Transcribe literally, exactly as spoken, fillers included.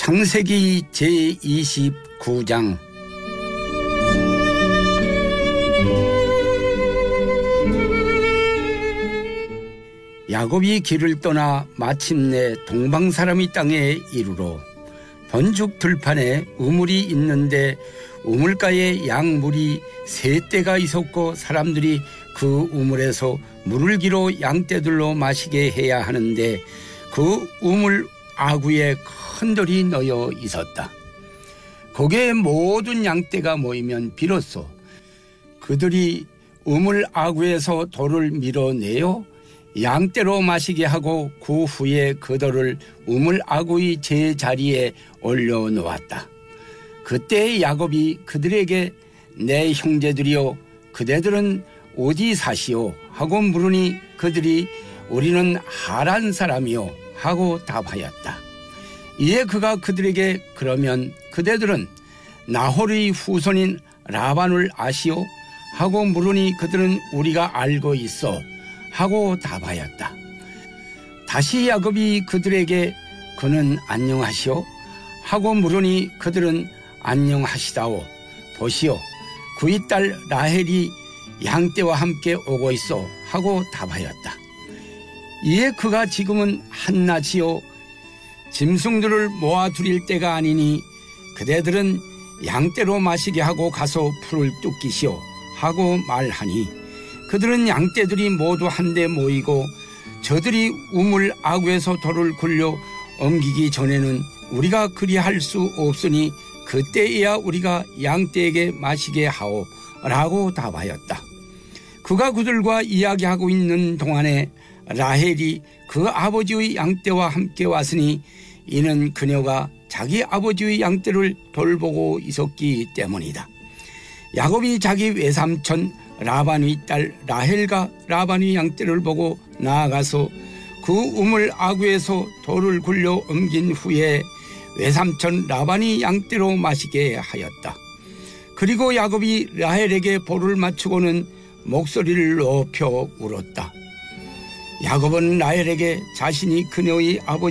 창세기 제이십구 장. 야곱이 길을 떠나 마침내 동방사람이 땅에 이르러 번죽 들판에 우물이 있는데 우물가에 양물이 세 떼가 있었고 사람들이 그 우물에서 물을 기로 양떼들로 마시게 해야 하는데 그 우물 아구에 큰 돌이 놓여 있었다. 거기에 모든 양떼가 모이면 비로소 그들이 우물 아구에서 돌을 밀어내어 양떼로 마시게 하고 그 후에 그 돌을 우물 아구의 제자리에 올려놓았다. 그때 야곱이 그들에게 내 형제들이여 그대들은 어디 사시오 하고 물으니 그들이 우리는 하란 사람이요 하고 답하였다. 이에 그가 그들에게 그러면 그대들은 나홀의 후손인 라반을 아시오 하고 물으니 그들은 우리가 알고 있어 하고 답하였다. 다시 야곱이 그들에게 그는 안녕하시오 하고 물으니 그들은 안녕하시다오 보시오 그의 딸 라헬이 양떼와 함께 오고 있어 하고 답하였다. 이에 그가 지금은 한낮이요 짐승들을 모아두릴 때가 아니니 그대들은 양떼로 마시게 하고 가서 풀을 뜯기시오 하고 말하니 그들은 양떼들이 모두 한데 모이고 저들이 우물 아구에서 돌을 굴려 옮기기 전에는 우리가 그리할 수 없으니 그때에야 우리가 양떼에게 마시게 하오 라고 답하였다. 그가 그들과 이야기하고 있는 동안에 라헬이 그 아버지의 양떼와 함께 왔으니 이는 그녀가 자기 아버지의 양떼를 돌보고 있었기 때문이다. 야곱이 자기 외삼촌 라반의 딸 라헬과 라반의 양떼를 보고 나아가서 그 우물 아구에서 돌을 굴려 옮긴 후에 외삼촌 라반의 양떼로 마시게 하였다. 그리고 야곱이 라헬에게 볼을 맞추고는 목소리를 높여 울었다. 야곱은 라헬에게 자신이 그녀의 아버지